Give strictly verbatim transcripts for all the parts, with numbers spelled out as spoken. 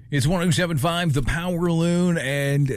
It's one oh seven point five, The Power Loon, and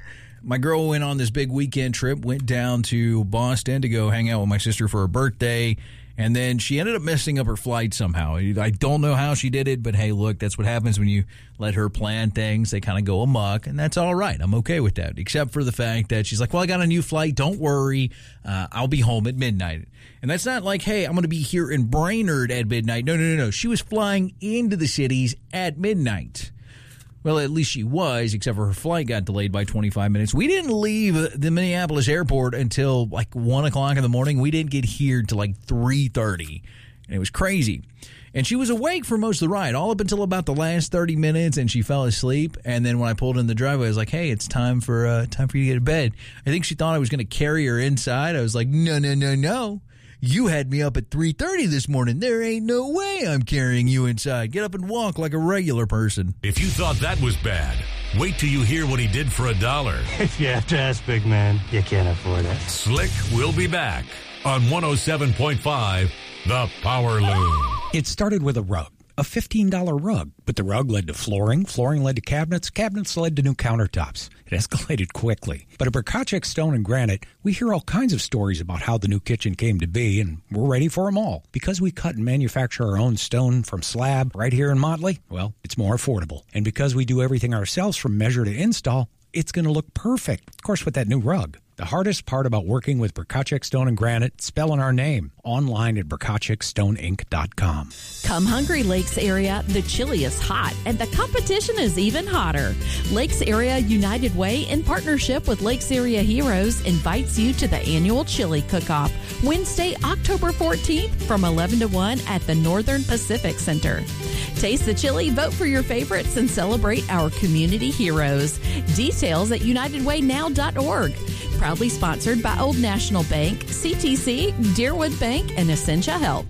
my girl went on this big weekend trip, went down to Boston to go hang out with my sister for her birthday, and then she ended up messing up her flight somehow. I don't know how she did it, but hey, look, that's what happens when you let her plan things. They kind of go amok, and that's all right. I'm okay with that, except for the fact that she's like, well, I got a new flight. Don't worry. Uh, I'll be home at midnight. And that's not like, hey, I'm going to be here in Brainerd at midnight. No, no, no, no. She was flying into the cities at midnight. Well, at least she was, except for her flight got delayed by twenty-five minutes. We didn't leave the Minneapolis airport until like one o'clock in the morning. We didn't get here till like three thirty, and it was crazy. And she was awake for most of the ride, all up until about the last thirty minutes, and she fell asleep. And then when I pulled in the driveway, I was like, hey, it's time for uh, time for you to get to bed. I think she thought I was going to carry her inside. I was like, no, no, no, no. You had me up at three thirty this morning. There ain't no way I'm carrying you inside. Get up and walk like a regular person. If you thought that was bad, wait till you hear what he did for a dollar. If you have to ask, big man, you can't afford it. Slick will be back on one oh seven point five, The Power Loon. It started with a rug, a fifteen dollars rug, but the rug led to flooring, flooring led to cabinets, cabinets led to new countertops. It escalated quickly. But at Brkacek Stone and Granite, we hear all kinds of stories about how the new kitchen came to be, and we're ready for them all. Because we cut and manufacture our own stone from slab right here in Motley, well, it's more affordable. And because we do everything ourselves from measure to install, it's going to look perfect. Of course, with that new rug. The hardest part about working with Brkacek Stone and Granite, spelling our name, online at brkacek stone inc dot com. Come hungry, Lakes Area. The chili is hot, and the competition is even hotter. Lakes Area United Way, in partnership with Lakes Area Heroes, invites you to the annual Chili Cook-Off, Wednesday, October fourteenth, from eleven to one at the Northern Pacific Center. Taste the chili, vote for your favorites, and celebrate our community heroes. Details at united way now dot org. Proudly sponsored by Old National Bank, C T C, Deerwood Bank, and Essentia Health.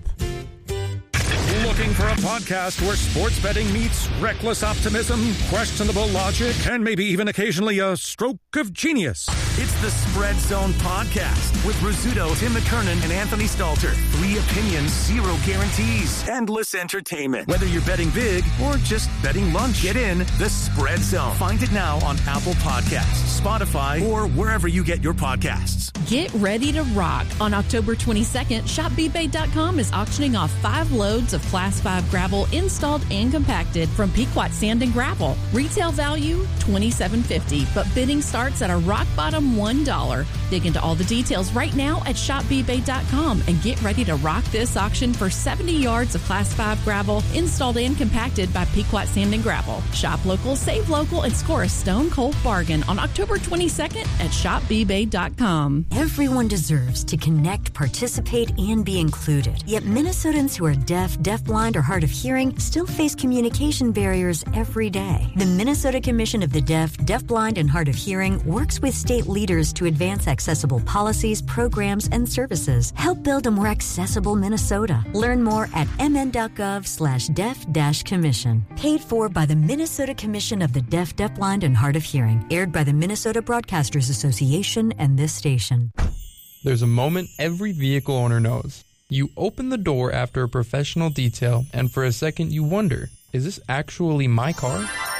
Looking for a podcast where sports betting meets reckless optimism, questionable logic, and maybe even occasionally a stroke of genius? It's the Spread Zone Podcast with Rizzuto, Tim McKernan, and Anthony Stalter. Three opinions, zero guarantees, endless entertainment. Whether you're betting big or just betting lunch, get in the Spread Zone. Find it now on Apple Podcasts, Spotify, or wherever you get your podcasts. Get ready to rock. On October twenty-second, shop b bay dot com is auctioning off five loads of Class five gravel installed and compacted from Pequot Sand and Gravel. Retail value twenty-seven fifty, but bidding starts at a rock bottom one dollar. Dig into all the details right now at shop b bay dot com and get ready to rock this auction for seventy yards of Class five gravel installed and compacted by Pequot Sand and Gravel. Shop local, save local, and score a stone cold bargain on October twenty-second at shop b bay dot com. Everyone deserves to connect, participate, and be included. Yet Minnesotans who are deaf, deafblind, or hard of hearing still face communication barriers every day. The Minnesota Commission of the Deaf, Deafblind, and Hard of Hearing works with state leaders to advance accessible policies, programs, and services. Help build a more accessible Minnesota. Learn more at mn.gov slash deaf dash commission. Paid for by the Minnesota Commission of the Deaf, Deafblind, and Hard of Hearing. Aired by the Minnesota Broadcasters Association and this station. There's a moment every vehicle owner knows. You open the door after a professional detail, and for a second you wonder, is this actually my car?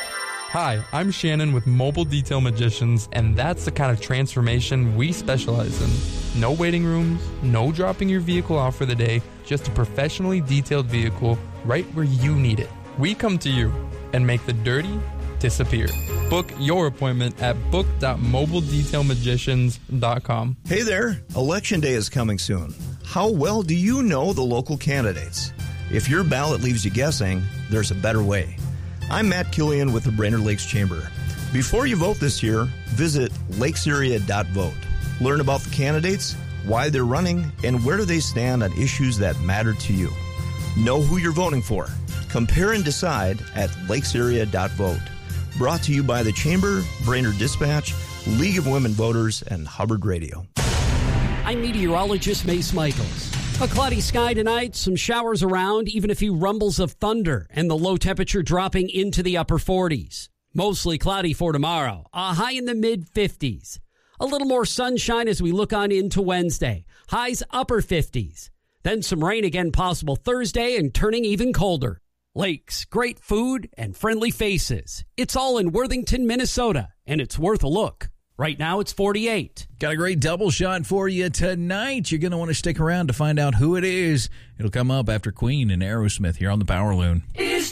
Hi, I'm Shannon with Mobile Detail Magicians, and that's the kind of transformation we specialize in. No waiting rooms, no dropping your vehicle off for the day, just a professionally detailed vehicle right where you need it. We come to you and make the dirty disappear. Book your appointment at book dot mobile detail magicians dot com. Hey there, Election Day is coming soon. How well do you know the local candidates? If your ballot leaves you guessing, there's a better way. I'm Matt Killian with the Brainerd Lakes Chamber. Before you vote this year, visit lakes area dot vote. Learn about the candidates, why they're running, and where do they stand on issues that matter to you. Know who you're voting for. Compare and decide at lakes area dot vote. Brought to you by the Chamber, Brainerd Dispatch, League of Women Voters, and Hubbard Radio. I'm meteorologist Mace Michaels. A cloudy sky tonight, some showers around, even a few rumbles of thunder, and the low temperature dropping into the upper forties. Mostly cloudy for tomorrow, a high in the mid fifties. A little more sunshine as we look on into Wednesday. Highs upper fifties. Then some rain again possible Thursday and turning even colder. lakes, great food, and friendly faces. It's all in Worthington, Minnesota, and it's worth a look. Right now, it's forty-eight. Got a great double shot for you tonight. You're going to want to stick around to find out who it is. It'll come up after Queen and Aerosmith here on the Power Loon. Is